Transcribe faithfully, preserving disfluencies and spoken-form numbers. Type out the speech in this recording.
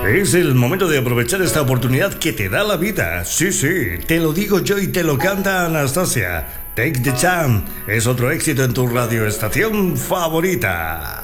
Es el momento de aprovechar esta oportunidad que te da la vida. Sí, sí, te lo digo yo y te lo canta Anastasia. Take the Chance es otro éxito en tu radioestación favorita.